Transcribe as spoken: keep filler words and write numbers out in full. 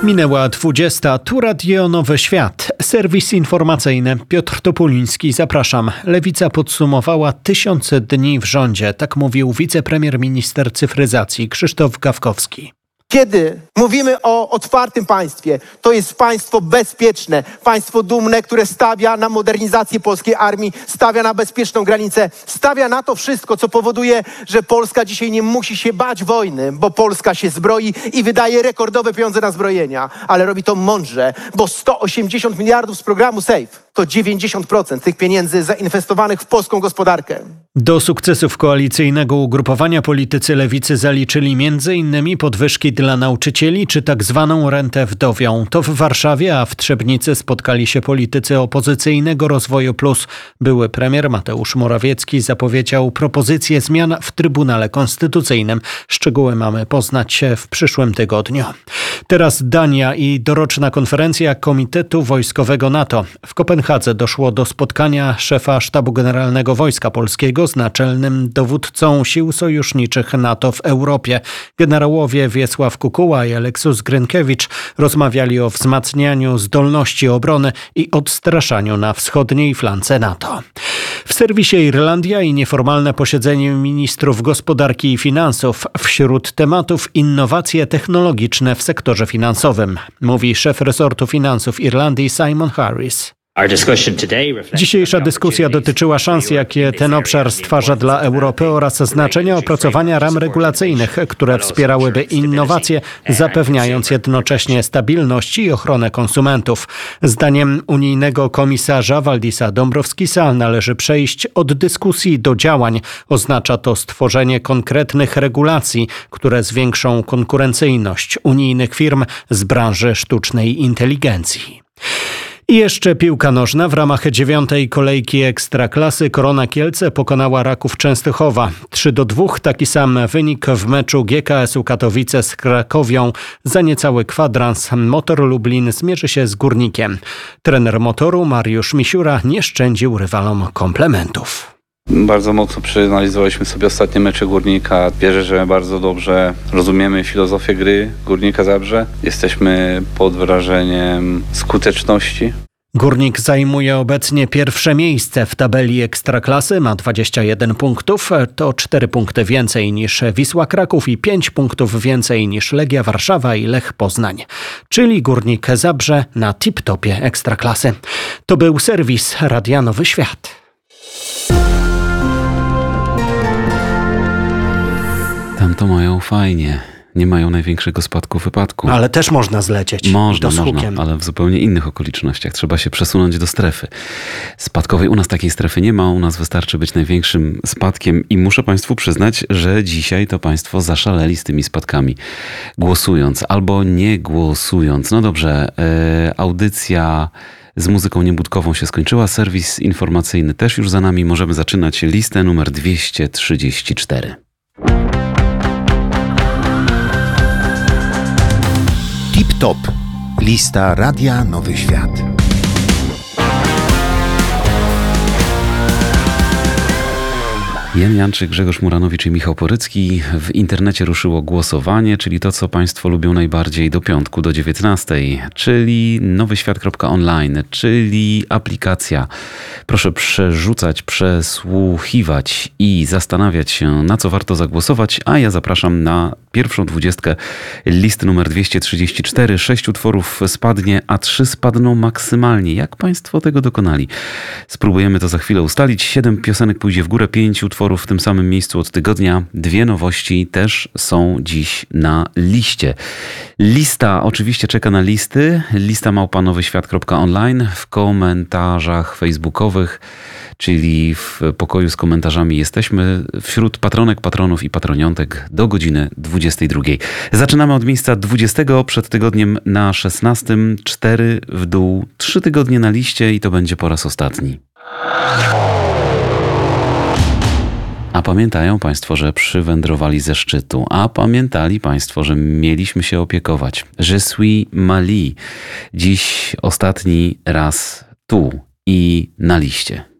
Minęła dwudziesta. Tu Radio Nowy Świat. Serwis informacyjny. Piotr Topuliński, zapraszam. Lewica podsumowała tysiące dni w rządzie. Tak mówił wicepremier minister cyfryzacji Krzysztof Gawkowski. Kiedy mówimy o otwartym państwie, to jest państwo bezpieczne, państwo dumne, które stawia na modernizację polskiej armii, stawia na bezpieczną granicę, stawia na to wszystko, co powoduje, że Polska dzisiaj nie musi się bać wojny, bo Polska się zbroi i wydaje rekordowe pieniądze na zbrojenia, ale robi to mądrze, bo sto osiemdziesiąt miliardów z programu SAFE to dziewięćdziesiąt procent tych pieniędzy zainwestowanych w polską gospodarkę. Do sukcesów koalicyjnego ugrupowania politycy Lewicy zaliczyli między innymi podwyżki dla nauczycieli czy tak zwaną rentę wdowią. To w Warszawie, a w Trzebnicy spotkali się politycy opozycyjnego Rozwoju Plus. Były premier Mateusz Morawiecki zapowiedział propozycje zmian w Trybunale Konstytucyjnym. Szczegóły mamy poznać w przyszłym tygodniu. Teraz Dania i doroczna konferencja Komitetu Wojskowego NATO. W Kopenhadze doszło do spotkania szefa Sztabu Generalnego Wojska Polskiego z naczelnym dowódcą sił sojuszniczych NATO w Europie. Generałowie Wiesław Kukuła i Aleksus Grynkiewicz rozmawiali o wzmacnianiu zdolności obrony i odstraszaniu na wschodniej flance NATO. W serwisie Irlandia i nieformalne posiedzenie ministrów gospodarki i finansów. Wśród tematów innowacje technologiczne w sektorze finansowym, mówi szef resortu finansów Irlandii Simon Harris. Dzisiejsza dyskusja dotyczyła szans, jakie ten obszar stwarza dla Europy oraz znaczenia opracowania ram regulacyjnych, które wspierałyby innowacje, zapewniając jednocześnie stabilność i ochronę konsumentów. Zdaniem unijnego komisarza Valdisa Dombrovskisa należy przejść od dyskusji do działań. Oznacza to stworzenie konkretnych regulacji, które zwiększą konkurencyjność unijnych firm z branży sztucznej inteligencji. I jeszcze piłka nożna. W ramach dziewiątej kolejki Ekstraklasy Korona Kielce pokonała Raków Częstochowa. trzy do dwóch, taki sam wynik w meczu G K S-u Katowice z Krakowią. Za niecały kwadrans Motor Lublin zmierzy się z Górnikiem. Trener Motoru Mariusz Misiura nie szczędził rywalom komplementów. Bardzo mocno przeanalizowaliśmy sobie ostatnie mecze Górnika. Wierzę, że bardzo dobrze rozumiemy filozofię gry Górnika Zabrze. Jesteśmy pod wrażeniem skuteczności. Górnik zajmuje obecnie pierwsze miejsce w tabeli Ekstraklasy, ma dwadzieścia jeden punktów, to cztery punkty więcej niż Wisła Kraków i pięć punktów więcej niż Legia Warszawa i Lech Poznań. Czyli Górnik Zabrze na tip-topie Ekstraklasy. To był serwis Radia Nowy Świat. Tam to mają fajnie. Nie mają największego spadku wypadku. Ale też można zlecieć. Można, do można, ale w zupełnie innych okolicznościach. Trzeba się przesunąć do strefy spadkowej. U nas takiej strefy nie ma. U nas wystarczy być największym spadkiem i muszę Państwu przyznać, że dzisiaj to Państwo zaszaleli z tymi spadkami. Głosując albo nie głosując. No dobrze, yy, audycja z muzyką niebudkową się skończyła. Serwis informacyjny też już za nami. Możemy zaczynać listę numer dwieście trzydzieści cztery. Tip Top. Lista Radia Nowy Świat. Jan Janczyk, Grzegorz Muranowicz i Michał Porycki. W internecie ruszyło głosowanie, czyli to, co Państwo lubią najbardziej, do piątku, do dziewiętnastej, czyli nowyświat kropka online, czyli aplikacja. Proszę przerzucać, przesłuchiwać i zastanawiać się, na co warto zagłosować, a ja zapraszam na pierwszą dwudziestkę listy numer dwieście trzydzieści cztery. Sześć utworów spadnie, a trzy spadną maksymalnie. Jak Państwo tego dokonali? Spróbujemy to za chwilę ustalić. Siedem piosenek pójdzie w górę, pięć utworów w tym samym miejscu od tygodnia. Dwie nowości też są dziś na liście. Lista oczywiście czeka na listy. Lista małpa nowyświat kropka online. W komentarzach facebookowych, czyli w pokoju z komentarzami jesteśmy wśród patronek, patronów i patroniątek do godziny dwudziestej drugiej. Zaczynamy od miejsca dwudziestego. Przed tygodniem na szesnastym. Cztery w dół. Trzy tygodnie na liście i to będzie po raz ostatni. A pamiętają Państwo, że przywędrowali ze szczytu. A pamiętali Państwo, że mieliśmy się opiekować. Je suis Mali. Dziś ostatni raz tu i na liście.